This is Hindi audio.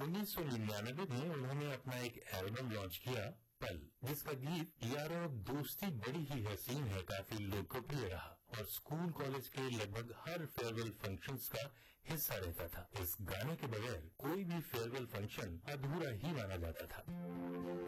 1999 में उन्होंने अपना एक एल्बम लॉन्च किया, पल, जिसका गीत यारो दोस्ती बड़ी ही हसीन है काफी लोकप्रिय रहा और स्कूल कॉलेज के लगभग हर फेयरवेल फंक्शंस का हिस्सा रहता था। इस गाने के बगैर कोई भी फेयरवेल फंक्शन अधूरा ही माना जाता था।